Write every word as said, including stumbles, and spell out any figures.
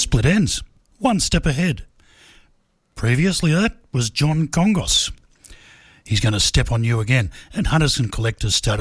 split ends, one step ahead. Previously that was John Kongos. He's going to step on you again, and Hunters and Collectors started